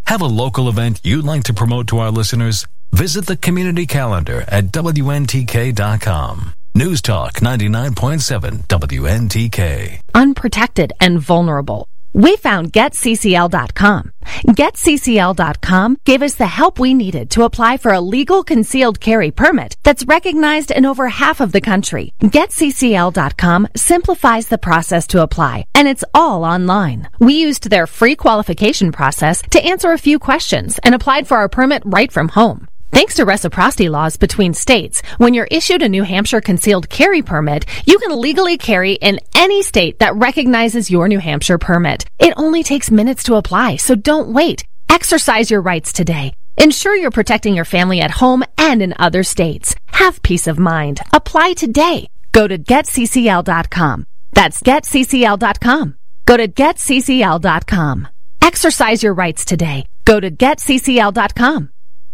Have a local event you'd like to promote to our listeners? Visit the community calendar at WNTK.com. News Talk 99.7 WNTK. Unprotected and vulnerable. We found GetCCL.com. GetCCL.com gave us the help we needed to apply for a legal concealed carry permit that's recognized in over half of the country. GetCCL.com simplifies the process to apply, and it's all online. We used their free qualification process to answer a few questions and applied for our permit right from home. Thanks to reciprocity laws between states, when you're issued a New Hampshire concealed carry permit, you can legally carry in any state that recognizes your New Hampshire permit. It only takes minutes to apply, so don't wait. Exercise your rights today. Ensure you're protecting your family at home and in other states. Have peace of mind. Apply today. Go to GetCCL.com. That's GetCCL.com. Go to GetCCL.com. Exercise your rights today. Go to GetCCL.com.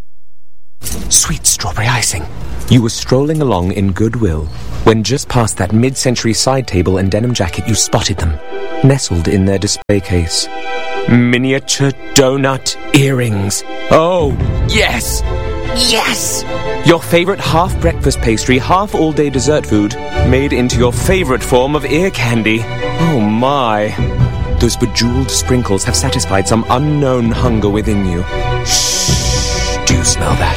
Sweet strawberry icing. You were strolling along in Goodwill when just past that mid-century side table and denim jacket you spotted them, nestled in their display case. Miniature donut earrings. Oh, yes! Yes! Your favorite half-breakfast pastry, half-all-day dessert food, made into your favorite form of ear candy. Oh, my. Those bejeweled sprinkles have satisfied some unknown hunger within you. Shh. Do you smell that?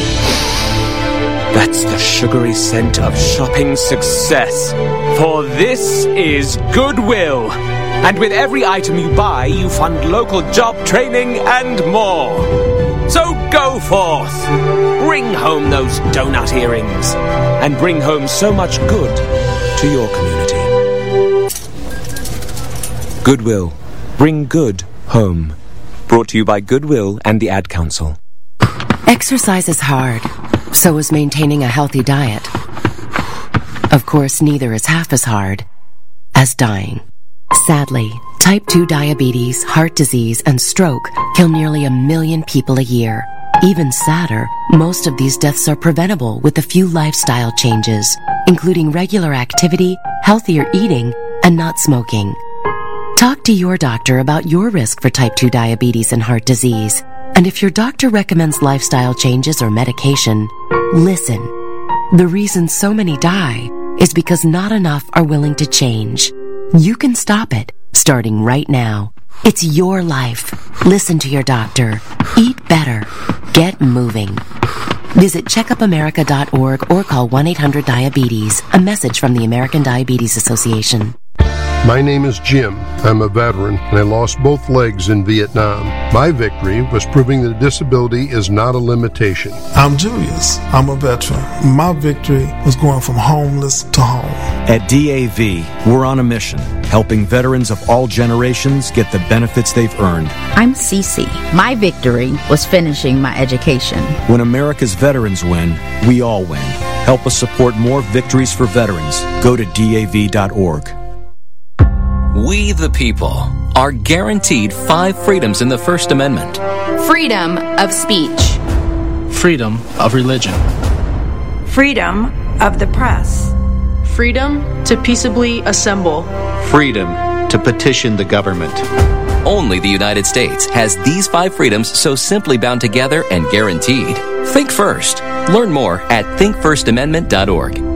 That's the sugary scent of shopping success. For this is Goodwill. And with every item you buy, you fund local job training and more. So go forth. Bring home those donut earrings. And bring home so much good to your community. Goodwill. Bring good home. Brought to you by Goodwill and the Ad Council. Exercise is hard, so is maintaining a healthy diet. Of course, neither is half as hard as dying. Sadly, type 2 diabetes, heart disease, and stroke kill nearly 1 million people a year. Even sadder, most of these deaths are preventable with a few lifestyle changes, including regular activity, healthier eating, and not smoking. Talk to your doctor about your risk for type 2 diabetes and heart disease. And if your doctor recommends lifestyle changes or medication, listen. The reason so many die is because not enough are willing to change. You can stop it, starting right now. It's your life. Listen to your doctor. Eat better. Get moving. Visit checkupamerica.org or call 1-800-DIABETES. A message from the American Diabetes Association. My name is Jim. I'm a veteran, and I lost both legs in Vietnam. My victory was proving that disability is not a limitation. I'm Julius. I'm a veteran. My victory was going from homeless to home. At DAV, we're on a mission, helping veterans of all generations get the benefits they've earned. I'm Cece. My victory was finishing my education. When America's veterans win, we all win. Help us support more victories for veterans. Go to DAV.org. We, the people, are guaranteed 5 freedoms in the First Amendment. Freedom of speech. Freedom of religion. Freedom of the press. Freedom to peaceably assemble. Freedom to petition the government. Only the United States has these 5 freedoms so simply bound together and guaranteed. Think first. Learn more at thinkfirstamendment.org.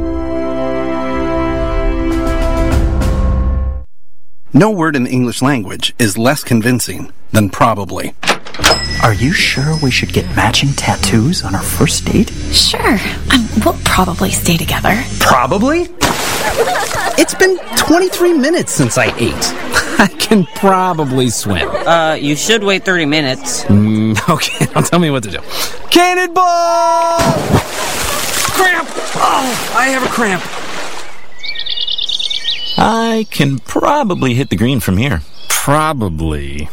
No word in the English language is less convincing than probably. Are you sure we should get matching tattoos on our first date? Sure. We'll probably stay together. Probably? It's been 23 minutes since I ate. I can probably swim. You should wait 30 minutes. Okay, now tell me what to do. Cannonball! Cramp! Oh, I have a cramp. I can probably hit the green from here. Probably.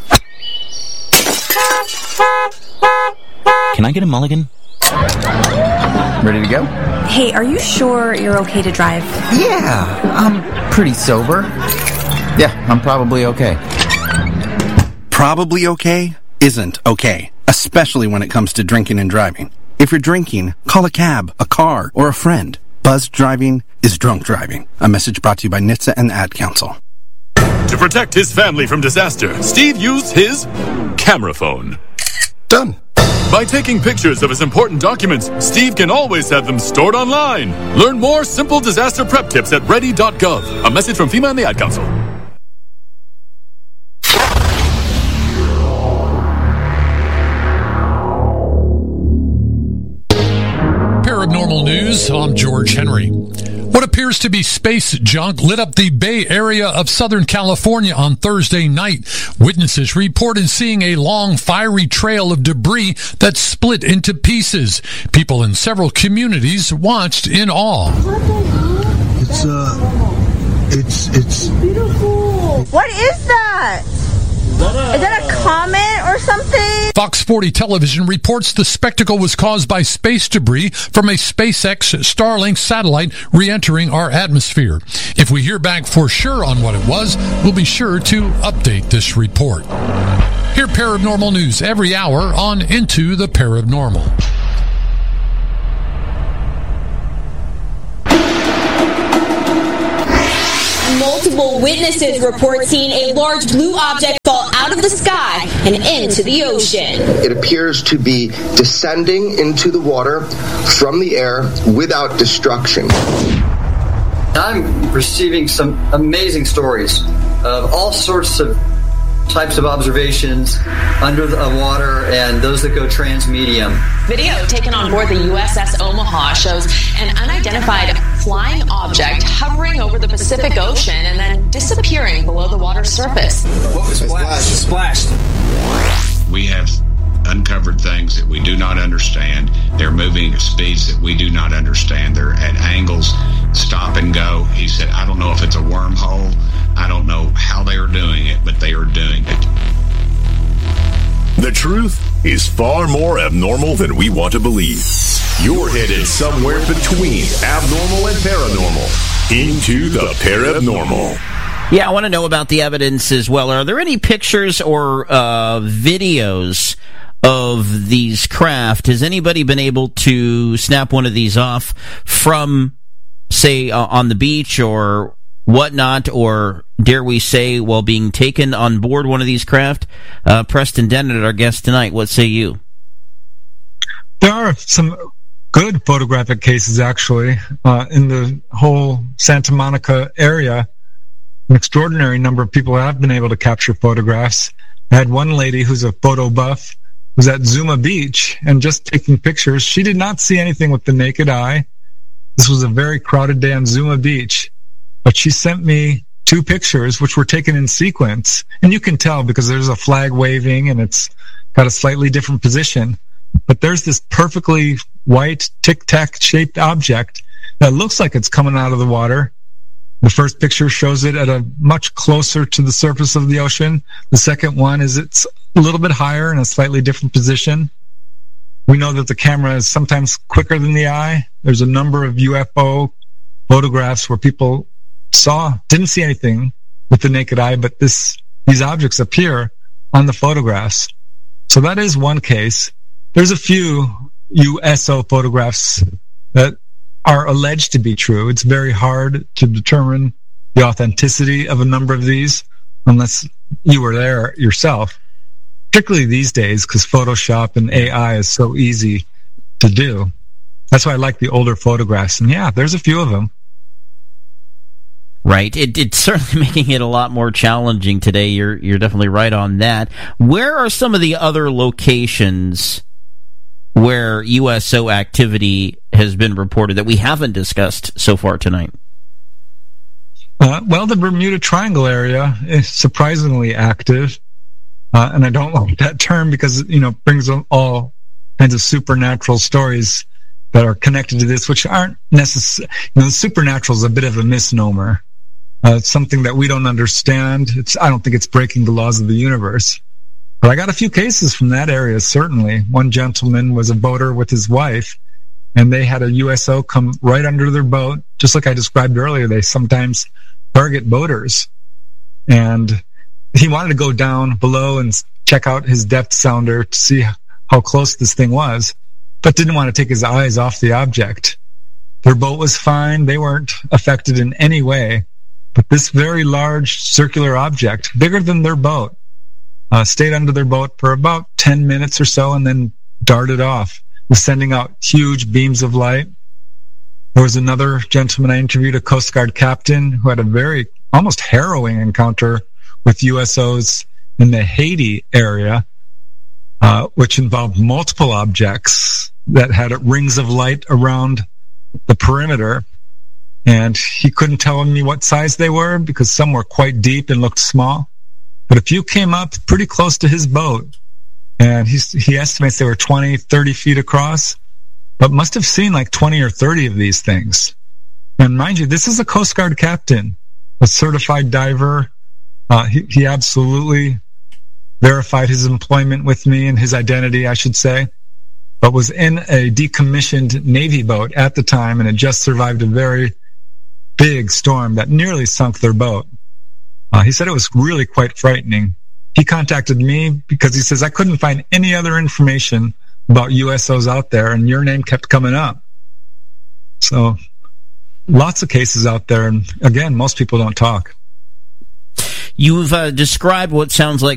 Can I get a mulligan? Ready to go? Hey, are you sure you're okay to drive? Yeah, I'm pretty sober. Yeah, I'm probably okay. Probably okay isn't okay, especially when it comes to drinking and driving. If you're drinking, call a cab, a car, or a friend. Buzzed driving is drunk driving. A message brought to you by NHTSA and the Ad Council. To protect his family from disaster, Steve used his camera phone. Done. By taking pictures of his important documents, Steve can always have them stored online. Learn more simple disaster prep tips at ready.gov. A message from FEMA and the Ad Council. Paranormal News, I'm George Henry. What appears to be space junk lit up the Bay Area of Southern California on Thursday night. Witnesses reported seeing a long, fiery trail of debris that split into pieces. People in several communities watched in awe. It's beautiful. What is that? Is that a comet or something? Fox 40 Television reports the spectacle was caused by space debris from a SpaceX Starlink satellite re-entering our atmosphere. If we hear back for sure on what it was, we'll be sure to update this report. Hear Paranormal News every hour on Into the Paranormal. Multiple witnesses report seeing a large blue object fall out of the sky and into the ocean. It appears to be descending into the water from the air without destruction. I'm receiving some amazing stories of all sorts of types of observations under the water and those that go transmedium. Video taken on board the USS Omaha shows an unidentified flying object hovering over the Pacific Ocean and then disappearing below the water's surface. What was splashed? We have uncovered things that we do not understand. They're moving at speeds that we do not understand. They're at angles, stop and go. He said, I don't know if it's a wormhole. I don't know how they are doing it, but they are doing it. The truth is far more abnormal than we want to believe. You're headed somewhere between abnormal and paranormal. Into the Paranormal. Yeah, I want to know about the evidence as well. Are there any pictures or videos of these craft? Has anybody been able to snap one of these off from, say, on the beach or whatnot, or dare we say, while being taken on board one of these craft? Preston Dennett, our guest tonight, what say you? There are some good photographic cases, actually, in the whole Santa Monica area. An extraordinary number of people have been able to capture photographs. I had one lady who's a photo buff, was at Zuma Beach and just taking pictures. She did not see anything with the naked eye. This was a very crowded day on Zuma Beach. But she sent me 2 pictures, which were taken in sequence. And you can tell because there's a flag waving and it's got a slightly different position. But there's this perfectly white tic-tac shaped object that looks like it's coming out of the water. The first picture shows it at a much closer to the surface of the ocean. The second one is it's a little bit higher in a slightly different position. We know that the camera is sometimes quicker than the eye. There's a number of UFO photographs where people didn't see anything with the naked eye, but these objects appear on the photographs. So that is one case. There's a few USO photographs that are alleged to be true. It's very hard to determine the authenticity of a number of these unless you were there yourself, particularly these days because Photoshop and AI is so easy to do. That's why I like the older photographs. And yeah, there's a few of them. Right. It's certainly making it a lot more challenging today. You're definitely right on that. Where are some of the other locations where USO activity has been reported that we haven't discussed so far tonight? Well, the Bermuda Triangle area is surprisingly active. And I don't like that term because, it brings all kinds of supernatural stories that are connected to this, which aren't necessarily, the supernatural is a bit of a misnomer. It's something that we don't understand. I don't think it's breaking the laws of the universe. But I got a few cases from that area, certainly. One gentleman was a boater with his wife, and they had a USO come right under their boat. Just like I described earlier, they sometimes target boaters. And he wanted to go down below and check out his depth sounder to see how close this thing was, but didn't want to take his eyes off the object. Their boat was fine. They weren't affected in any way. But this very large circular object, bigger than their boat, stayed under their boat for about 10 minutes or so, and then darted off, sending out huge beams of light. There was another gentleman I interviewed, a Coast Guard captain, who had a very almost harrowing encounter with USOs in the Haiti area, which involved multiple objects that had rings of light around the perimeter. And he couldn't tell me what size they were because some were quite deep and looked small. But a few came up pretty close to his boat, and he estimates they were 20, 30 feet across, but must have seen like 20 or 30 of these things. And mind you, this is a Coast Guard captain, a certified diver. He absolutely verified his employment with me and his identity, I should say, but was in a decommissioned Navy boat at the time and had just survived a very big storm that nearly sunk their boat. He said it was really quite frightening. He contacted me because he says, I couldn't find any other information about USOs out there, and your name kept coming up. So lots of cases out there, and again, most people don't talk. You've described what sounds like